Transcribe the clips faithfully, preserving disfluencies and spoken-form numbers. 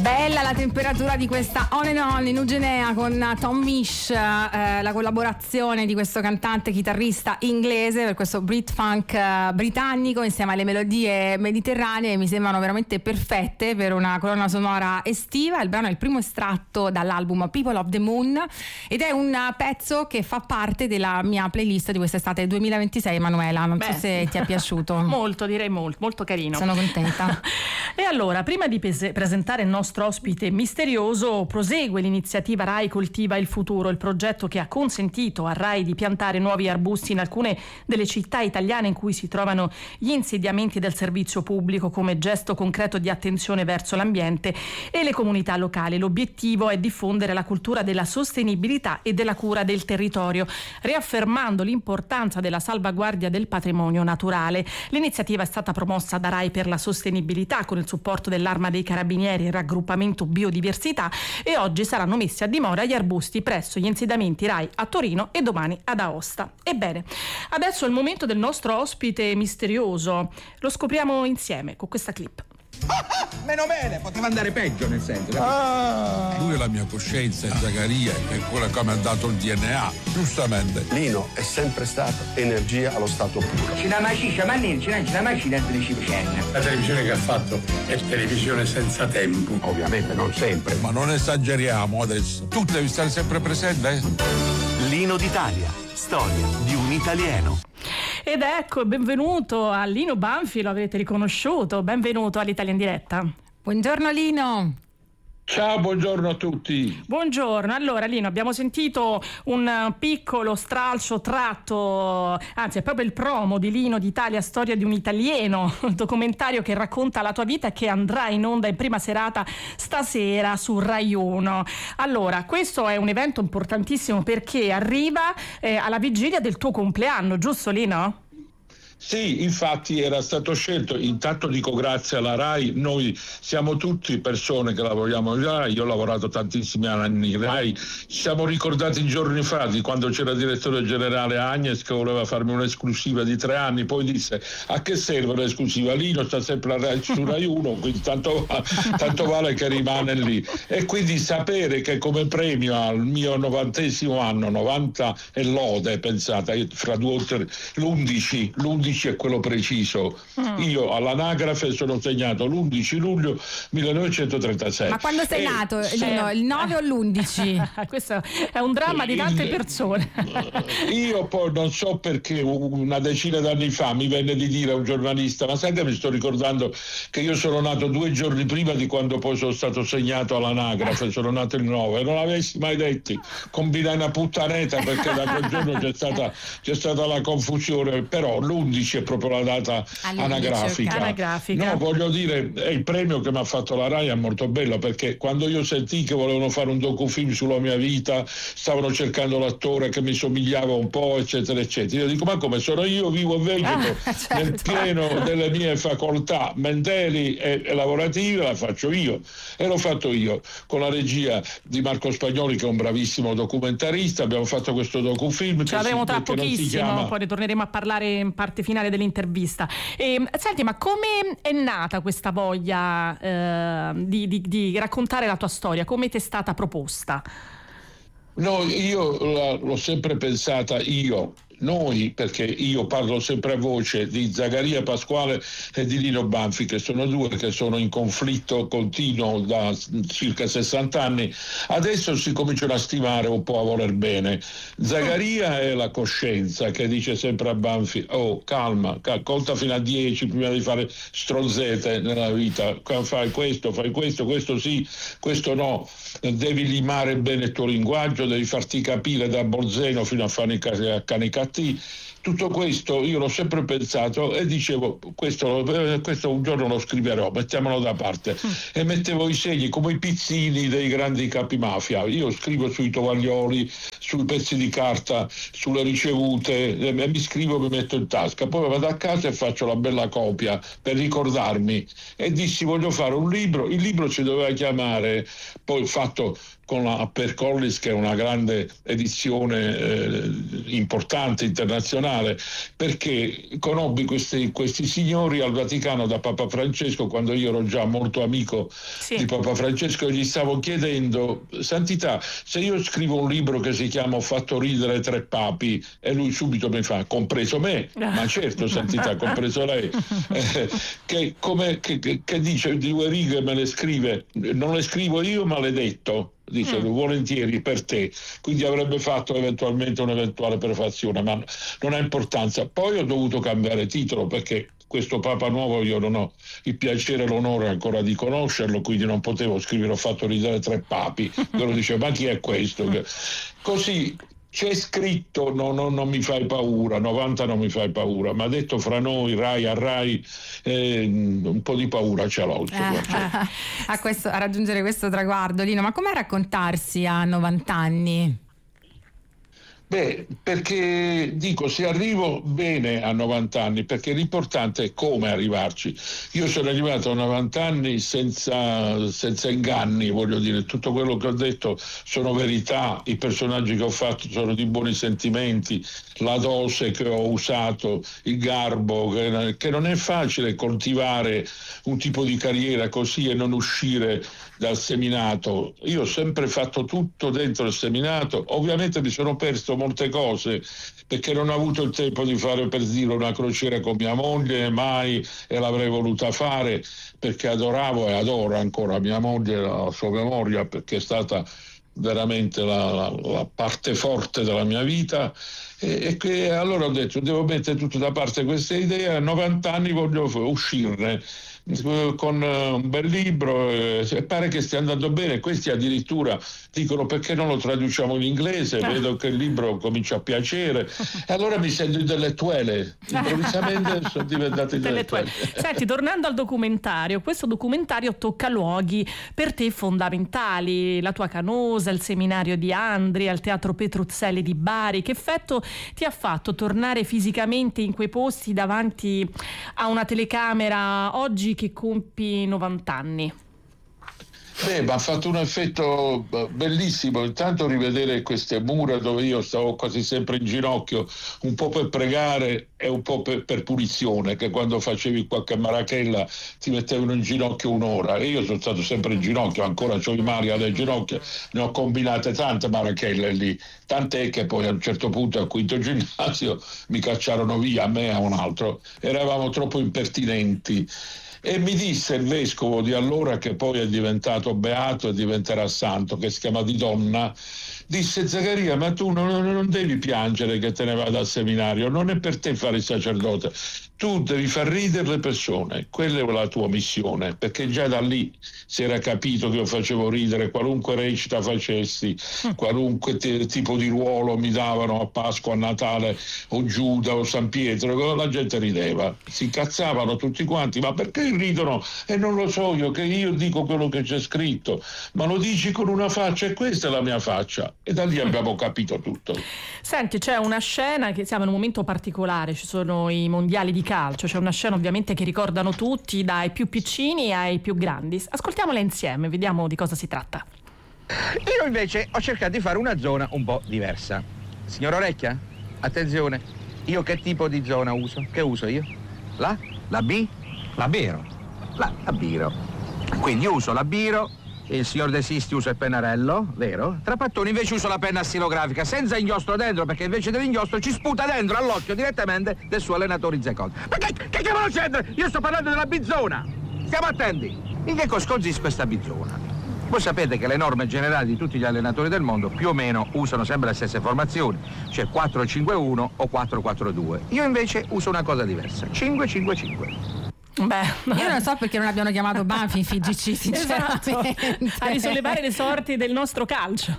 Bella la temperatura di questa On and On in Ugenea con Tom Misch, eh, la collaborazione di questo cantante chitarrista inglese per questo Brit Funk eh, britannico insieme alle melodie mediterranee, mi sembrano veramente perfette per una colonna sonora estiva. Il brano è il primo estratto dall'album People of the Moon ed è un pezzo che fa parte della mia playlist di quest'estate duemilaventisei. Emanuela, non Beh, so se ti è piaciuto. Molto, direi molto, molto carino. Sono contenta. E allora, prima di pes- presentare il nostro ospite misterioso, prosegue l'iniziativa Rai Coltiva il Futuro, il progetto che ha consentito a Rai di piantare nuovi arbusti in alcune delle città italiane in cui si trovano gli insediamenti del servizio pubblico, come gesto concreto di attenzione verso l'ambiente e le comunità locali. L'obiettivo è diffondere la cultura della sostenibilità e della cura del territorio, riaffermando l'importanza della salvaguardia del patrimonio naturale. L'iniziativa è stata promossa da Rai per la sostenibilità con il supporto dell'Arma dei Carabinieri e raggruppamento Biodiversità, e oggi saranno messi a dimora gli arbusti presso gli insediamenti Rai a Torino e domani ad Aosta. Ebbene, adesso è il momento del nostro ospite misterioso. Lo scopriamo insieme con questa clip. Meno bene, poteva andare peggio, nel senso. Ah. Lui è la mia coscienza, è Zaccaria, che è quella che mi ha dato il D N A, giustamente. Lino è sempre stato energia allo stato puro. C'è una maciscia, ma non c'è una maciscia dentro le cipicenne. La televisione che ha fatto è televisione senza tempo. Ovviamente non sempre. Ma non esageriamo adesso. Tu devi stare sempre presente, eh? Lino d'Italia, storia di un italiano. Ed ecco, benvenuto a Lino Banfi, lo avete riconosciuto, benvenuto all'Italia in diretta. Buongiorno Lino. Ciao, buongiorno a tutti. Buongiorno, allora Lino, abbiamo sentito un piccolo stralcio tratto, anzi è proprio il promo di Lino d'Italia, storia di un italiano, un documentario che racconta la tua vita e che andrà in onda in prima serata stasera su Rai uno. Allora, questo è un evento importantissimo perché arriva eh, alla vigilia del tuo compleanno, giusto Lino? Sì, infatti era stato scelto, intanto dico grazie alla Rai, noi siamo tutti persone che lavoriamo in Rai, io ho lavorato tantissimi anni in Rai, ci siamo ricordati giorni fa di quando c'era il direttore generale Agnes che voleva farmi un'esclusiva di tre anni, poi disse a che serve l'esclusiva, Lino sta sempre a Rai, su Rai uno, quindi tanto, tanto vale che rimane lì, e quindi sapere che come premio al mio novantesimo anno, novanta e lode, pensate, fra due o tre, l'undici, l'undici è quello preciso. Mm. Io all'anagrafe sono segnato l'undici luglio millenovecentotrentasei. Ma quando sei e, nato, Lino, il nove o l'undici? Questo è un dramma di tante persone. Io poi non so perché una decina d'anni fa mi venne di dire a un giornalista, ma sai che mi sto ricordando che io sono nato due giorni prima di quando poi sono stato segnato all'anagrafe, sono nato il nove, e non l'avessi mai detti, combinai una puttaneta perché da quel giorno c'è stata, c'è stata la confusione, però l'undici è proprio la data anagrafica. anagrafica. No, voglio dire, è il premio che mi ha fatto la Rai, è molto bello, perché quando io sentii che volevano fare un docufilm sulla mia vita, stavano cercando l'attore che mi somigliava un po', eccetera, eccetera. Io dico, ma come sono io vivo e vegeto ah, certo. nel pieno delle mie facoltà mentali e, e lavorative, la faccio io. E l'ho fatto io, con la regia di Marco Spagnoli, che è un bravissimo documentarista. Abbiamo fatto questo docufilm. Ce l'avremo tra pochissimo, chiama... poi ritorneremo a parlare in parte finale dell'intervista. E, senti, ma come è nata questa voglia eh, di, di, di raccontare la tua storia? Come ti è stata proposta? No, io la, l'ho sempre pensata io. Noi, perché io parlo sempre a voce di Zaccaria Pasquale e di Lino Banfi, che sono due che sono in conflitto continuo da circa sessanta anni, adesso si cominciano a stimare un po', a voler bene. Zaccaria è la coscienza che dice sempre a Banfi, oh calma, conta fino a dieci prima di fare stronzete nella vita, fai questo, fai questo, questo sì, questo no, devi limare bene il tuo linguaggio, devi farti capire da Bolzeno fino a Canicattì. Tutto questo io l'ho sempre pensato e dicevo, questo, questo un giorno lo scriverò, mettiamolo da parte. Mm. E mettevo i segni come i pizzini dei grandi capi mafia. Io scrivo sui tovaglioli, sui pezzi di carta, sulle ricevute, e mi scrivo, mi metto in tasca, poi vado a casa e faccio la bella copia per ricordarmi, e dissi voglio fare un libro. Il libro si doveva chiamare, poi fatto con la HarperCollins, che è una grande edizione eh, importante internazionale, male, perché conobbi questi, questi signori al Vaticano da Papa Francesco, quando io ero già molto amico sì. di Papa Francesco, e gli stavo chiedendo: Santità, se io scrivo un libro che si chiama Ho fatto ridere tre papi, e lui subito mi fa: compreso me? Ma certo, Santità, compreso lei. Eh, che, come, che, che dice due righe, me le scrive, non le scrivo io, maledetto, dice mm. volentieri per te, quindi avrebbe fatto eventualmente un'eventuale prefazione, ma non ha importanza. Poi ho dovuto cambiare titolo, perché questo Papa nuovo io non ho il piacere e l'onore ancora di conoscerlo, quindi non potevo scrivere Ho fatto ridere tre papi. Io dice: ma chi è questo? Così c'è scritto, no, no, non mi fai paura, novanta non mi fai paura, ma detto fra noi, Rai a Rai, eh, un po' di paura ce l'ho. Ah, a, questo, a raggiungere questo traguardo, Lino, ma com'è raccontarsi a novanta anni? Beh, perché dico, se arrivo bene a novanta anni, perché l'importante è come arrivarci. Io sono arrivato a novanta anni senza, senza inganni, voglio dire, tutto quello che ho detto sono verità, i personaggi che ho fatto sono di buoni sentimenti, la dose che ho usato, il garbo, che, che non è facile coltivare un tipo di carriera così e non uscire dal seminato. Io ho sempre fatto tutto dentro il seminato, ovviamente mi sono perso molte cose perché non ho avuto il tempo di fare, per dire, una crociera con mia moglie, mai, e l'avrei voluta fare perché adoravo e adoro ancora mia moglie, la sua memoria, perché è stata veramente la, la, la parte forte della mia vita, e, e che allora ho detto: devo mettere tutto da parte queste idee, a novanta anni voglio uscirne con un bel libro, e pare che stia andando bene. Questi addirittura dicono: perché non lo traduciamo in inglese? Vedo che il libro comincia a piacere, e allora mi sento intellettuale, improvvisamente sono diventato intellettuale. Senti, tornando al documentario, questo documentario tocca luoghi per te fondamentali: la tua Canosa, il seminario di Andria, il teatro Petruzzelli di Bari. Che effetto ti ha fatto tornare fisicamente in quei posti davanti a una telecamera oggi che compi novanta anni? Beh, mi ha fatto un effetto bellissimo, intanto rivedere queste mura dove io stavo quasi sempre in ginocchio, un po' per pregare e un po' per, per punizione, che quando facevi qualche marachella ti mettevano in ginocchio un'ora, e io sono stato sempre in ginocchio, ancora c'ho i mari alle ginocchia, ne ho combinate tante marachelle lì, tant'è che poi a un certo punto al quinto ginnasio mi cacciarono via, a me e a un altro, eravamo troppo impertinenti. E mi disse il vescovo di allora, che poi è diventato beato e diventerà santo, che si chiama Di Donna, disse: Zaccaria, ma tu non, non devi piangere che te ne vada al seminario, non è per te fare il sacerdote, tu devi far ridere le persone, quella è la tua missione, perché già da lì si era capito che io facevo ridere, qualunque recita facessi, qualunque te, tipo di ruolo mi davano a Pasqua, a Natale, o Giuda o San Pietro, la gente rideva, si incazzavano tutti quanti: ma perché ridono? E non lo so io, che io dico quello che c'è scritto, ma lo dici con una faccia, e questa è la mia faccia. E da lì abbiamo capito tutto. Senti, c'è una scena, che siamo in un momento particolare, ci sono i mondiali di calcio, c'è una scena ovviamente che ricordano tutti, dai più piccini ai più grandi. Ascoltiamola insieme, vediamo di cosa si tratta. Io invece ho cercato di fare una zona un po' diversa. Signor Orecchia, attenzione, io che tipo di zona uso? Che uso io? La? La B? La Biro. La, la Biro. Quindi io uso la Biro, il signor De Sisti usa il pennarello, vero? Trapattoni invece usa la penna stilografica, senza inchiostro dentro, perché invece dell'inchiostro ci sputa dentro all'occhio direttamente del suo allenatore Zeccon. Ma che, che chiamano c'entra? Io sto parlando della bizzona! Stiamo attenti! In che cosa consiste questa bizzona? Voi sapete che le norme generali di tutti gli allenatori del mondo più o meno usano sempre le stesse formazioni, cioè quattro cinque uno o quattro quattro due. Io invece uso una cosa diversa, cinque cinque cinque. Beh, io non so perché non abbiano chiamato Banfi in F G C, sinceramente. Esatto, a risollevare le sorti del nostro calcio.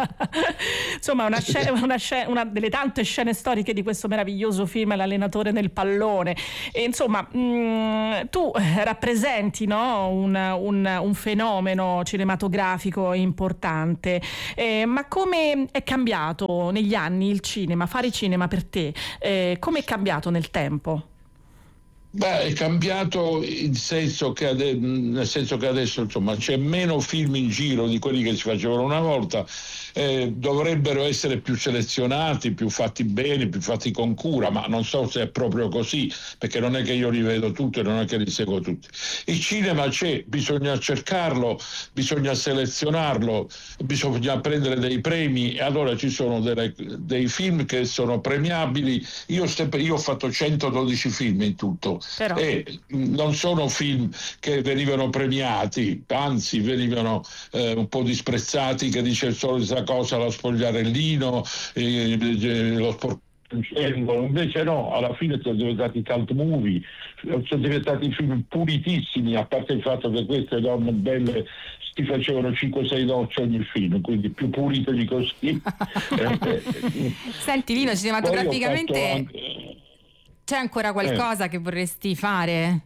Insomma, una, scena, una, scena, una delle tante scene storiche di questo meraviglioso film, L'allenatore nel pallone. E insomma, mh, tu rappresenti, no, un, un, un fenomeno cinematografico importante. Eh, ma come è cambiato negli anni il cinema, fare cinema per te? Eh, come è cambiato nel tempo? Beh, è cambiato il senso che ade- nel senso che adesso insomma c'è meno film in giro di quelli che si facevano una volta, eh, dovrebbero essere più selezionati, più fatti bene, più fatti con cura, ma non so se è proprio così, perché non è che io li vedo tutti e non è che li seguo tutti. Il cinema c'è, bisogna cercarlo, bisogna selezionarlo, bisogna prendere dei premi, e allora ci sono delle, dei film che sono premiabili. Io, sempre, io ho fatto centododici film in tutto. Però. E non sono film che venivano premiati, anzi venivano eh, un po' disprezzati, che dice il solita cosa, lo spogliarellino, eh, eh, lo sportello. Invece no, alla fine sono diventati cult movie, sono diventati film pulitissimi, a parte il fatto che queste donne belle si facevano cinque sei docce ogni film, quindi più pulite di così. Senti Lino, cinematograficamente Anche... c'è ancora qualcosa eh. che vorresti fare?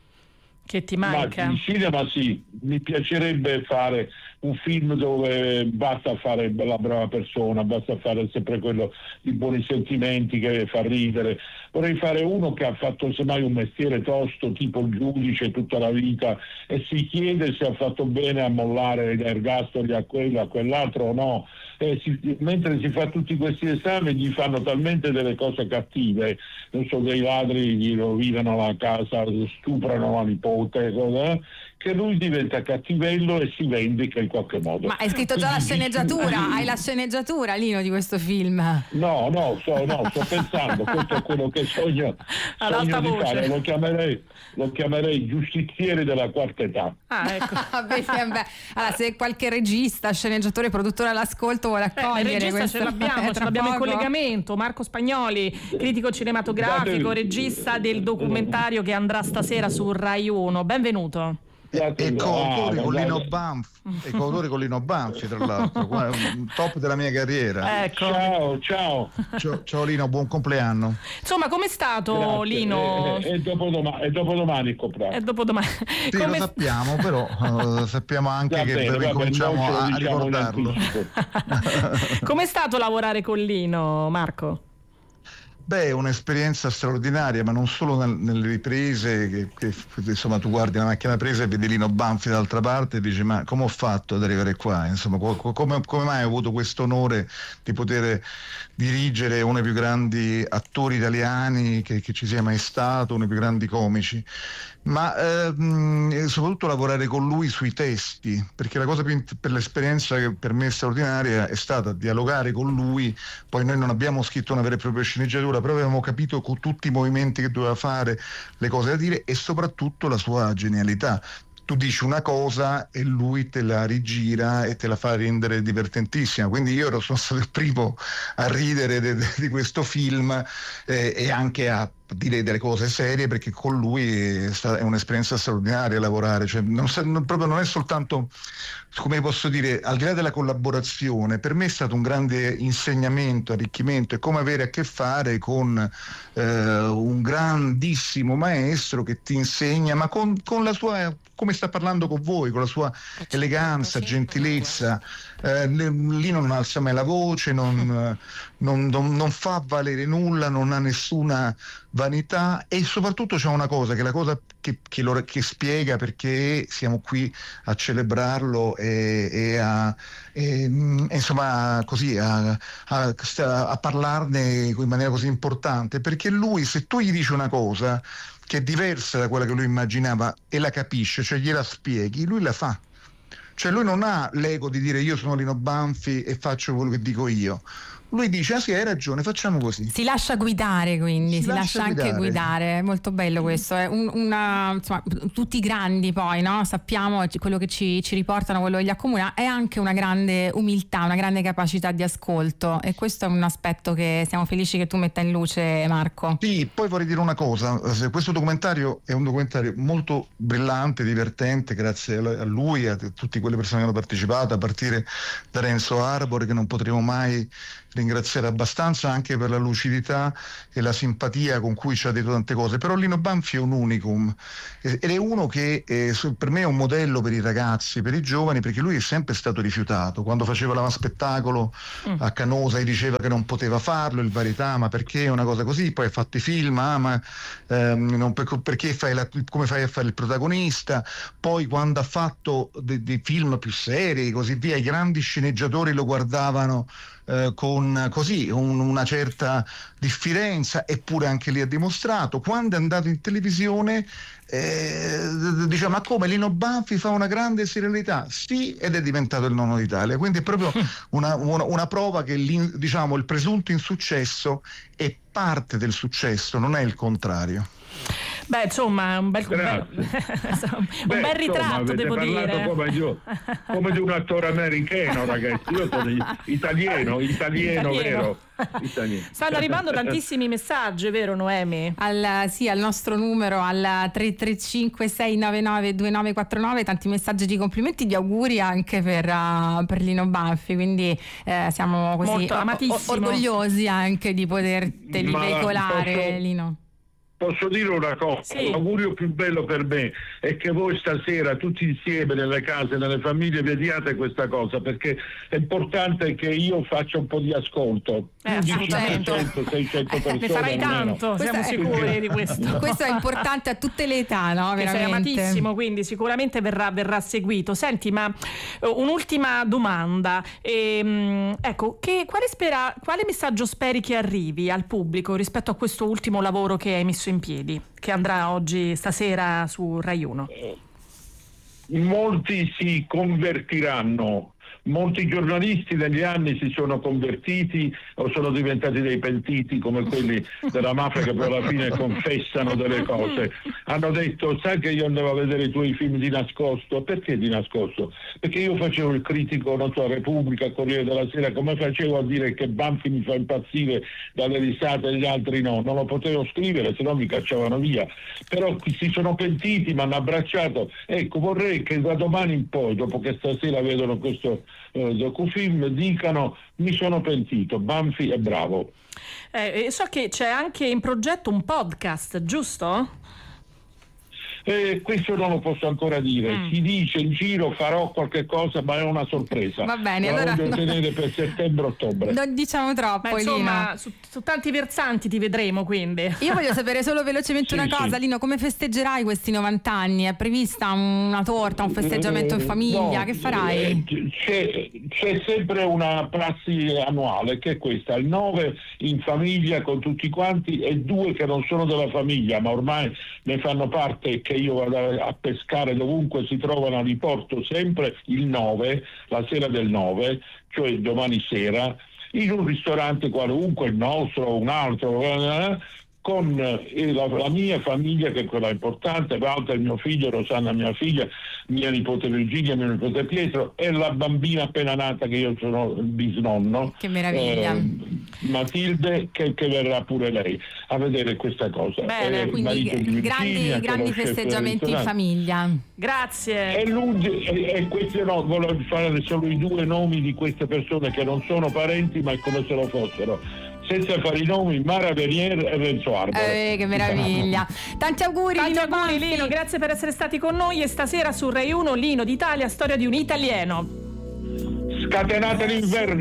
Che ti manca? Ma in cinema sì, mi piacerebbe fare un film dove basta fare la brava persona, basta fare sempre quello di buoni sentimenti che fa ridere. Vorrei fare uno che ha fatto semmai un mestiere tosto, tipo il giudice tutta la vita, e si chiede se ha fatto bene a mollare gli ergastoli a quello, a quell'altro o no. E si, mentre si fa tutti questi esami gli fanno talmente delle cose cattive, non so, dei ladri gli rovinano la casa, stuprano la nipote, eh, che lui diventa cattivello e si vendica in qualche modo. Ma hai scritto già la sceneggiatura? Hai la sceneggiatura, Lino, di questo film? No, no, so, no, sto pensando, questo è quello che sogno, sogno di fare, lo chiamerei, lo chiamerei giustiziere della quarta età. Ah, ecco. beh, beh. Allora, se qualche regista, sceneggiatore, produttore all'ascolto vuole accogliere, eh, regista ce l'abbiamo, ce l'abbiamo in collegamento. Marco Spagnoli, critico cinematografico, regista del documentario che andrà stasera su Rai uno. Benvenuto. E coautore ah, con Lino Banfi, e coautore con Lino Banfi, tra l'altro, top della mia carriera. Ecco. Ciao, ciao. ciao. Ciao Lino, buon compleanno. Insomma, com'è stato Grazie. Lino? È, è, dopodomani, è dopodomani il compleanno. È dopodomani. Sì, come... lo sappiamo, però uh, sappiamo anche va che bene, ricominciamo a, a ricordarlo. Com'è stato lavorare con Lino, Marco? Beh, è un'esperienza straordinaria, ma non solo nel, nelle riprese, che, che insomma tu guardi la macchina presa e vedi Lino Banfi dall'altra parte e dici ma come ho fatto ad arrivare qua? Insomma, co- come, come mai ho avuto questo onore di poter dirigere uno dei più grandi attori italiani che, che ci sia mai stato, uno dei più grandi comici, ma ehm, soprattutto lavorare con lui sui testi, perché la cosa più per l'esperienza che per me è straordinaria è stata dialogare con lui. Poi noi non abbiamo scritto una vera e propria sceneggiatura, però avevamo capito con tutti i movimenti che doveva fare, le cose da dire e soprattutto la sua genialità. Tu dici una cosa e lui te la rigira e te la fa rendere divertentissima, quindi io ero, sono stato il primo a ridere de, de, di questo film eh, e anche a dire delle cose serie, perché con lui è, stata, è un'esperienza straordinaria lavorare, cioè non, non, proprio non è soltanto, come posso dire, al di là della collaborazione, per me è stato un grande insegnamento, arricchimento, è come avere a che fare con eh, un grandissimo maestro che ti insegna, ma con, con la sua, come sta parlando con voi, con la sua eleganza, gentilezza. Eh, lì non alza mai la voce, non, non, non, non fa valere nulla, non ha nessuna vanità e soprattutto c'è una cosa che è la cosa che, che, lo, che spiega perché siamo qui a celebrarlo e, e a e, insomma così a, a, a parlarne in maniera così importante, perché lui, se tu gli dici una cosa che è diversa da quella che lui immaginava e la capisce, cioè gliela spieghi, lui la fa. Cioè lui non ha l'ego di dire io sono Lino Banfi e faccio quello che dico io. Lui dice, ah sì, hai ragione, facciamo così. Si lascia guidare, quindi, si, si lascia, lascia anche guidare. È molto bello questo. È un, una, insomma, tutti grandi poi, no? Sappiamo quello che ci, ci riportano, quello che li accomuna, è anche una grande umiltà, una grande capacità di ascolto, e questo è un aspetto che siamo felici che tu metta in luce, Marco. Sì, poi vorrei dire una cosa, questo documentario è un documentario molto brillante, divertente, grazie a lui e a tutte quelle persone che hanno partecipato, a partire da Renzo Arbore, che non potremo mai ringraziare abbastanza anche per la lucidità e la simpatia con cui ci ha detto tante cose, però Lino Banfi è un unicum ed è uno che eh, per me è un modello per i ragazzi, per i giovani, perché lui è sempre stato rifiutato. Quando faceva l'avanspettacolo mm. a Canosa gli diceva che non poteva farlo, il Varietà, ma perché una cosa così, poi ha fatto i film, ah, ma ehm, non, perché fai la, come fai a fare il protagonista, poi quando ha fatto dei, dei film più seri così via, i grandi sceneggiatori lo guardavano eh, con così un, una certa diffidenza, eppure anche lì ha dimostrato. Quando è andato in televisione eh, diciamo, ma come Lino Banfi fa una grande serenità? Sì, ed è diventato il nonno d'Italia, quindi è proprio una, una, una prova che diciamo, il presunto insuccesso è parte del successo, non è il contrario. Beh, insomma, un bel, bel, un Beh, bel ritratto, insomma, devo dire. Come, io, come di un attore americano, ragazzi. Io sono italiano, italiano, vero? Italiano. Stanno arrivando tantissimi messaggi, vero Noemi? Al, sì, al nostro numero, al tre tre cinque sei nove nove due nove quattro nove, tanti messaggi di complimenti, di auguri anche per, uh, per Lino Banfi, quindi eh, siamo così molto amatissimo, o- orgogliosi anche di poterteli Ma veicolare, posso... Lino. Posso dire una cosa, sì. L'augurio più bello per me è che voi stasera tutti insieme nelle case, nelle famiglie vediate questa cosa, perché è importante che io faccia un po' di ascolto. Eh, cinquecento seicento persone. Ne farai tanto, siamo è, sicuri di questo. Questo è importante a tutte le età, no? Veramente. Sei amatissimo, quindi sicuramente verrà, verrà seguito. Senti, ma un'ultima domanda. Ehm, ecco, che, quale, spera, quale messaggio speri che arrivi al pubblico rispetto a questo ultimo lavoro che hai messo in piedi, che andrà oggi, stasera su Rai uno? Molti si convertiranno. Molti giornalisti negli anni si sono convertiti o sono diventati dei pentiti come quelli della mafia che poi alla fine confessano delle cose. Hanno detto: sai che io andavo a vedere i tuoi film di nascosto? Perché di nascosto? Perché io facevo il critico, non so, Repubblica, Corriere della Sera, come facevo a dire che Banfi mi fa impazzire dalle risate e gli altri no? Non lo potevo scrivere, se no mi cacciavano via. Però si sono pentiti, mi hanno abbracciato. Ecco, vorrei che da domani in poi, dopo che stasera vedono questo Uh, docufilm, dicano: mi sono pentito, Banfi è bravo. Eh, so che c'è anche in progetto un podcast, giusto? Eh, questo non lo posso ancora dire, mm. si dice in giro farò qualche cosa, ma è una sorpresa. Va bene, la allora voglio tenere per settembre-ottobre. Non diciamo troppo, ma insomma, Lino. Su, su tanti versanti ti vedremo, quindi. Io voglio sapere solo velocemente sì, una cosa, sì. Lino, come festeggerai questi novanta anni? È prevista una torta, un festeggiamento in famiglia? No, che farai? C'è, c'è sempre una prassi annuale, che è questa: il nove in famiglia con tutti quanti e due che non sono della famiglia, ma ormai ne fanno parte, che io vado a pescare dovunque si trovano, li porto sempre il nove, la sera del nove, cioè domani sera, in un ristorante qualunque, il nostro o un altro, eh, con eh, la, la mia famiglia, che è quella importante, Walter mio figlio, Rosanna mia figlia, mia nipote Virginia, mio nipote Pietro, e la bambina appena nata, che io sono il bisnonno, che meraviglia, eh, Matilde, che, che verrà pure lei a vedere questa cosa. Bene, eh, quindi Virginia, grandi, grandi festeggiamenti in famiglia. Grazie. E, lui, e, e questi no, volevo fare solo i due nomi di queste persone che non sono parenti, ma è come se lo fossero, senza fare i nomi: Mara Venier e Renzo Arbore. Eh, che meraviglia. Tanti auguri, Tanti Lino auguri Banfi. Lino, grazie per essere stati con noi. E stasera su Rai uno, Lino d'Italia, storia di un italiano. Scatenate l'inverno.